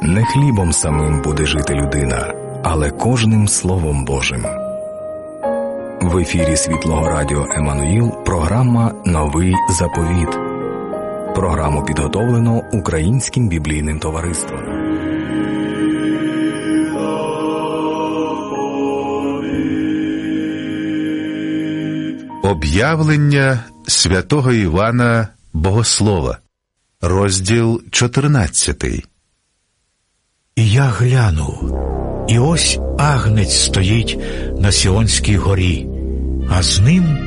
Не хлібом самим буде жити людина, але кожним Словом Божим. В ефірі Світлого Радіо Еммануїл програма «Новий заповіт». Програму підготовлено Українським біблійним товариством. Об'явлення святого Івана Богослова. Розділ 14. І я глянув, і ось агнець стоїть на Сіонській горі, а з ним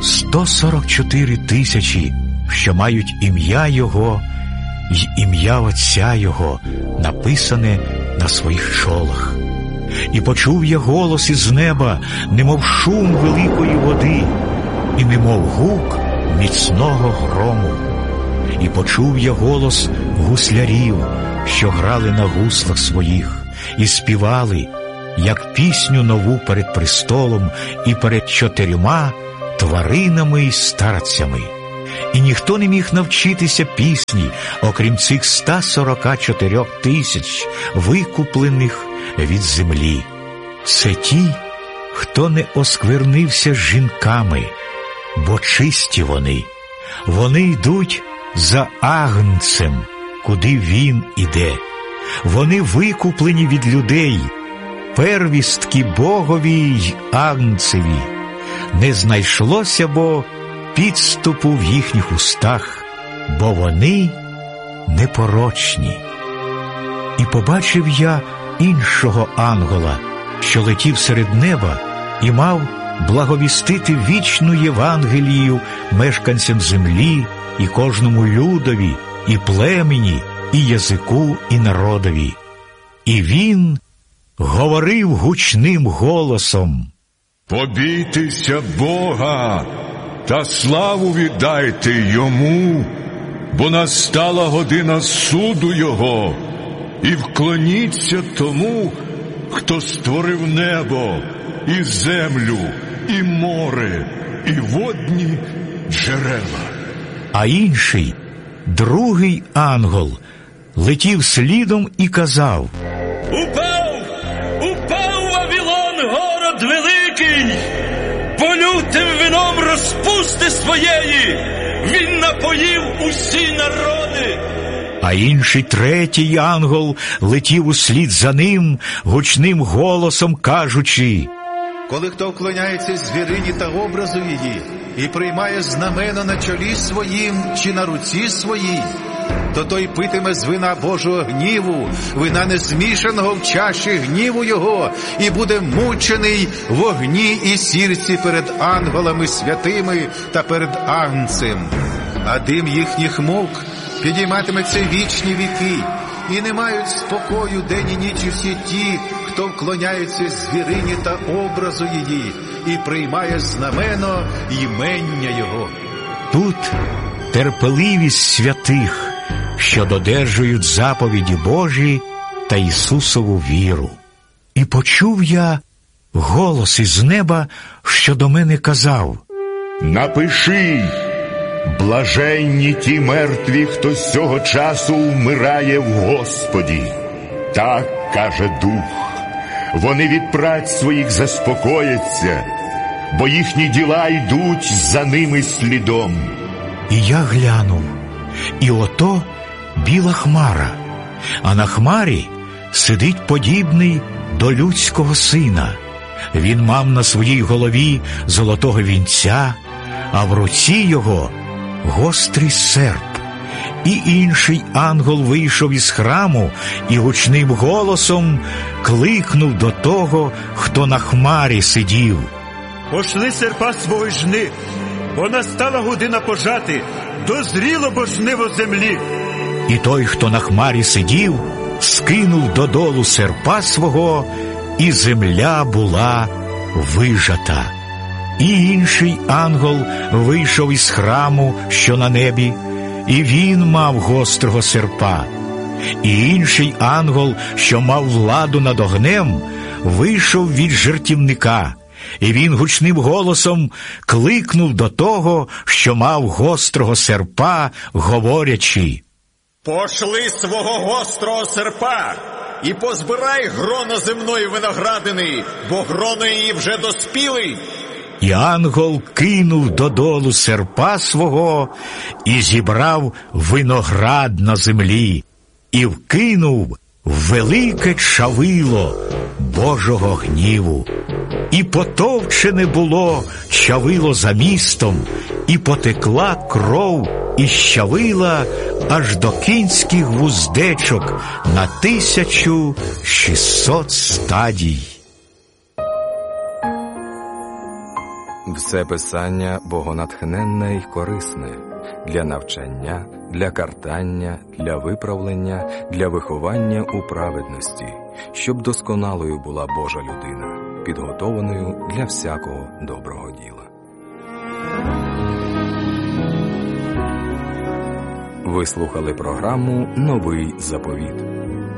144 тисячі, що мають ім'я Його й ім'я Отця Його написане на своїх чолах. І почув я голос із неба, немов шум великої води, і немов гук міцного грому. І почув я голос гуслярів, що грали на гуслах своїх, і співали, як пісню нову перед престолом і перед 4 тваринами й старцями. І ніхто не міг навчитися пісні, окрім цих 144 тисяч, викуплених від землі. Це ті, хто не осквернився з жінками, бо чисті вони. Вони йдуть за агнцем, куди він іде. Вони викуплені від людей, первістки Богові й агнцеві. Не знайшлося бо підступу в їхніх устах, бо вони непорочні. І побачив я іншого ангела, що летів серед неба і мав благовістити вічну Євангелію мешканцям землі і кожному людові, і племені, і язику, і народові. І він говорив гучним голосом: «Побійтеся Бога та славу віддайте Йому, бо настала година суду Його, і вклоніться тому, хто створив небо, і землю, і море, і водні джерела». А інший, другий ангел, летів слідом і казав: Упав Вавилон, город великий, полютим вином розпусти своєї, він напоїв усі народи. А інший, третій ангел, летів услід за ним, гучним голосом кажучи: «Коли хто вклоняється звірині та образу її, і приймає знамено на чолі своїм чи на руці своїй, то той питиме з вина Божого гніву, вина незмішаного в чаші гніву Його, і буде мучений в вогні і сірці перед ангелами святими та перед агнцем. А дим їхніх мук підійматиметься вічні віки, і не мають спокою день і ніч усі ті, хто вклоняється звірині та образу її, і приймає знамено імення Його». Тут терпеливість святих, що додержують заповіді Божі та Ісусову віру. І почув я голос із неба, що до мене казав: «Напиши, блаженні ті мертві, хто з цього часу вмирає в Господі. Так каже Дух. Вони від праць своїх заспокояться, бо їхні діла йдуть за ними слідом». І я глянув, і ото біла хмара, а на хмарі сидить подібний до людського сина. Він мав на своїй голові золотого вінця, а в руці його гострий серп. І інший ангел вийшов із храму і гучним голосом кликнув до того, хто на хмарі сидів: «Пошли серпа свого й жни, бо настала година пожати, дозріло бо жниво землі». І той, хто на хмарі сидів, скинув додолу серпа свого, і земля була вижата. І інший ангел вийшов із храму, що на небі, і він мав гострого серпа. І інший ангел, що мав владу над огнем, вийшов від жертівника, і він гучним голосом кликнув до того, що мав гострого серпа, говорячи: Пошли свого гострого серпа і позбирай грона земної виноградини, бо гроно її вже доспіли. І ангел кинув додолу серпа свого і зібрав виноград на землі, і вкинув велике чавило Божого гніву. І потовчене було чавило за містом, і потекла кров із чавила аж до кінських вуздечок на 1600 стадій. Все писання богонатхненне й корисне для навчання, для картання, для виправлення, для виховання у праведності, щоб досконалою була Божа людина, підготованою для всякого доброго діла. Ви слухали програму «Новий заповіт».